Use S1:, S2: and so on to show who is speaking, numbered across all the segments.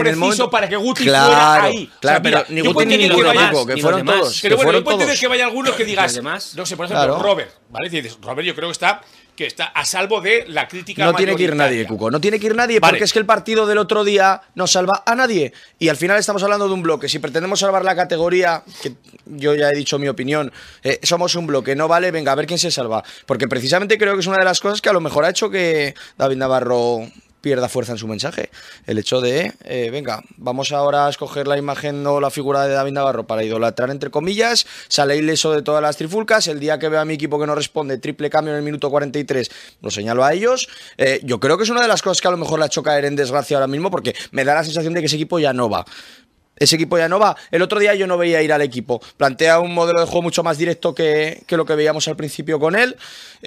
S1: preciso para que Guti fuera ahí.
S2: Claro, pero ni Guti ni ningún equipo, que fueron todos.
S1: Pero bueno, yo puedo entender que vaya algunos que digas, no sé, por ejemplo,
S2: Claro.
S1: Robert, ¿vale? Dices, Robert yo creo que está a salvo de la crítica
S2: No tiene que ir nadie, Cuco. No tiene que ir nadie porque es que el partido del otro día no salva a nadie. Y al final estamos hablando de un bloque. Si pretendemos salvar la categoría, que yo ya he dicho mi opinión, somos un bloque, no vale, venga, a ver quién se salva. Porque precisamente creo que es una de las cosas que a lo mejor ha hecho que David Navarro pierda fuerza en su mensaje. El hecho de, venga, vamos ahora a escoger la imagen o la figura de David Navarro para idolatrar, entre comillas, sale ileso de todas las trifulcas, el día que vea a mi equipo que no responde, triple cambio en el minuto 43, lo señalo a ellos. Yo creo que es una de las cosas que a lo mejor le ha hecho caer en desgracia ahora mismo, porque me da la sensación de que ese equipo ya no va. Ese equipo ya no va. El otro día yo no veía ir al equipo. Plantea un modelo de juego mucho más directo que lo que veíamos al principio con él.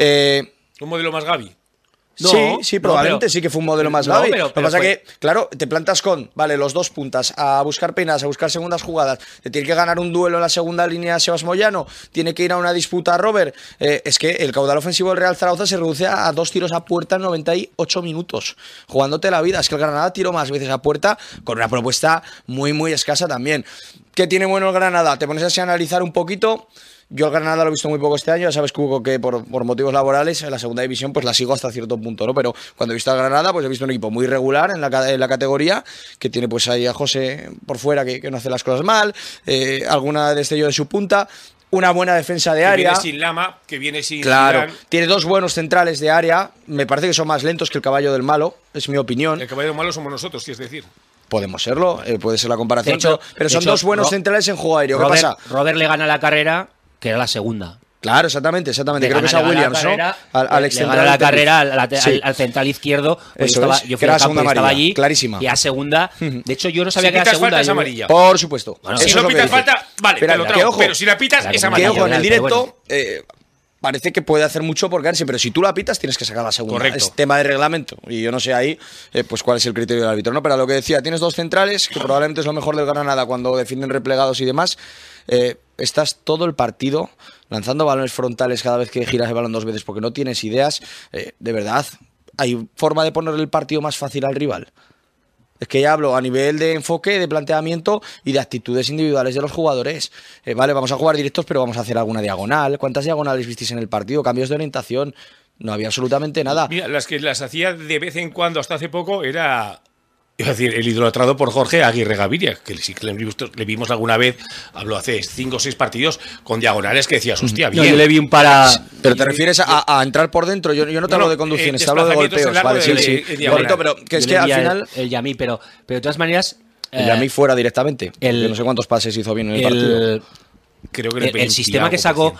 S1: Un modelo más Gavi.
S2: Sí, probablemente sí que fue un modelo más Gavi. Lo que pasa es que, claro, te plantas con, vale, los dos puntas, a buscar penas, a buscar segundas jugadas, te tiene que ganar un duelo en la segunda línea Sebas Moyano, tiene que ir a una disputa a Robert. Es que el caudal ofensivo del Real Zaragoza se reduce a 2 tiros a puerta en 98 minutos, jugándote la vida. Es que el Granada tiró más veces a puerta con una propuesta muy, muy escasa también. ¿Qué tiene bueno el Granada? Te pones así a analizar un poquito. Yo el Granada lo he visto muy poco este año, ya sabes, Cuco, que por motivos laborales en la segunda división pues la sigo hasta cierto punto, ¿no? Pero cuando he visto al Granada, pues he visto un equipo muy regular en la categoría, que tiene pues ahí a José por fuera que no hace las cosas mal, alguna destello de su punta, una buena defensa de área.
S1: Que viene sin Lama, que viene sin...
S2: Claro,
S1: Zidane.
S2: tiene dos buenos centrales de área, me parece que son más lentos que el caballo del malo, es mi opinión.
S1: El caballo del malo somos nosotros, sí, es decir.
S2: Podemos serlo, puede ser la comparación,
S3: De hecho,
S2: pero son dos buenos centrales en juego aéreo. ¿Qué pasa?
S3: Robert le gana la carrera, que era la segunda.
S2: Claro, exactamente. Creo que es a Williams, ¿no? Al
S3: le gana la carrera al central izquierdo. Yo fui al campo y estaba allí.
S2: Clarísima.
S3: Y a segunda. De hecho, yo no sabía que era segunda.
S1: Falta, es amarilla.
S2: Por supuesto.
S1: Bueno, si no pitas falta, vale, te lo trago. Pero si la pitas, es amarilla.
S2: Que ojo, en el directo... parece que puede hacer mucho por ganarse, pero si tú la pitas tienes que sacar la segunda.
S1: Correcto.
S2: Es tema de reglamento. Y yo no sé ahí pues cuál es el criterio del árbitro, ¿no? Pero a lo que decía, tienes dos centrales, que probablemente es lo mejor del Granada cuando defienden replegados y demás. Estás todo el partido lanzando balones frontales cada vez que giras el balón dos veces porque no tienes ideas. De verdad, ¿hay forma de ponerle el partido más fácil al rival? Es que ya hablo a nivel de enfoque, de planteamiento y de actitudes individuales de los jugadores. Vale, vamos a jugar directos, pero vamos a hacer alguna diagonal. ¿Cuántas diagonales visteis en el partido? Cambios de orientación. No había absolutamente nada.
S1: Mira, las que las hacía de vez en cuando hasta hace poco era... Es decir, el idolatrado por Jorge Aguirre Gaviria, que sí que le vimos alguna vez, habló hace 5 o 6 partidos con diagonales que decías, hostia, bien.
S3: Yo le vi un para...
S2: Pero te refieres a entrar por dentro. Yo no te hablo de conducciones, te hablo de golpeos. Vale, sí. Bonito, pero que es que al final...
S3: El Yamí, pero de todas maneras...
S2: El Yamí fuera directamente. Yo no sé cuántos pases hizo bien en el partido.
S1: Creo que
S3: el sistema que sacó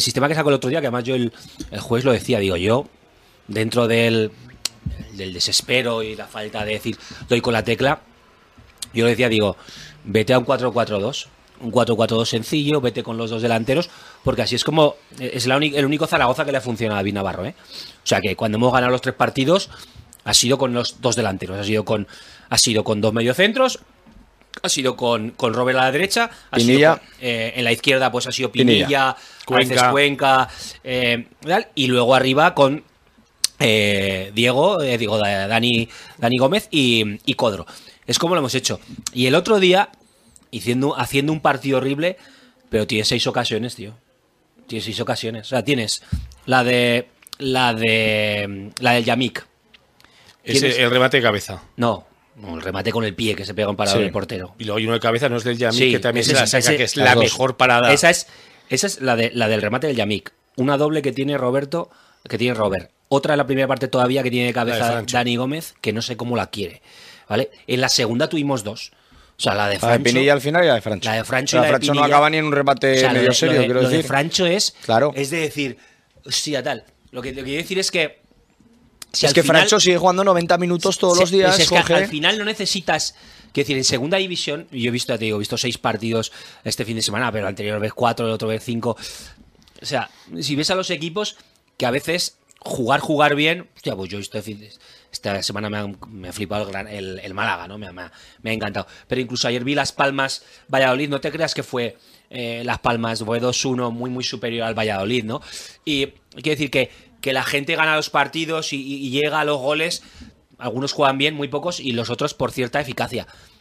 S3: el otro día, que además yo el jueves lo decía, digo yo, dentro del desespero y la falta de decir doy con la tecla, yo le decía, digo, vete a un 4-4-2, un 4-4-2 sencillo, vete con los dos delanteros, porque así es como es el único Zaragoza que le ha funcionado a David Navarro, O sea que cuando hemos ganado los 3 partidos ha sido con los dos delanteros, ha sido con 2 mediocentros, ha sido con Robert a la derecha,
S2: Pinilla.
S3: En la izquierda pues ha sido Pinilla, a veces Cuenca, y luego arriba con Dani Gómez y Codro. Es como lo hemos hecho. Y el otro día, haciendo un partido horrible, pero tienes 6 ocasiones, tío. Tienes 6 ocasiones. O sea, tienes la del Yamik.
S1: El remate de cabeza.
S3: No, el remate con el pie que se pega un parador del portero.
S1: Y luego hay uno de cabeza, no es del Yamik, que también se la saca, que es la mejor parada.
S3: Esa es la del remate del Yamik. Una doble que tiene Robert. Otra en la primera parte todavía que tiene de cabeza Dani Gómez, que no sé cómo la quiere, ¿vale? En la segunda tuvimos 2. O sea, la de Francho.
S2: La de Pinilla al final y la de Francho.
S3: La de Francho,
S2: la de Francho no acaba ni en un remate medio serio, quiero decir.
S3: Lo de Francho es...
S2: Claro.
S3: Es de decir, hostia, tal. Lo que quiero decir es que...
S2: Francho sigue jugando 90 minutos todos los días.
S3: Es que al final no necesitas... Quiero decir, en segunda división, yo he visto 6 partidos este fin de semana, pero el anterior vez 4, el otro vez 5. O sea, si ves a los equipos que a veces... Jugar bien, hostia, pues yo esta semana me ha flipado el Málaga, ¿no? Me ha encantado. Pero incluso ayer vi Las Palmas Valladolid, no te creas que fue Las Palmas, fue 2-1 muy muy superior al Valladolid, ¿no? Y quiero decir que la gente gana los partidos y llega a los goles, algunos juegan bien, muy pocos, y los otros por cierta eficacia.